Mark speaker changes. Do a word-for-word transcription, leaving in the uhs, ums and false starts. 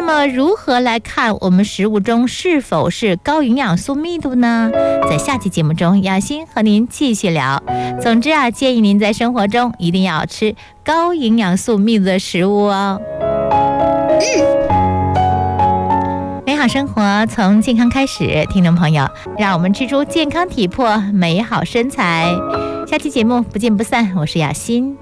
Speaker 1: 么如何来看我们食物中是否是高营养素密度呢？在下期节目中，雅欣和您继续聊。总之啊，建议您在生活中一定要吃高营养素密度的食物哦。美好生活从健康开始，听众朋友，让我们吃出健康体魄、美好身材。下期节目不见不散，我是雅欣。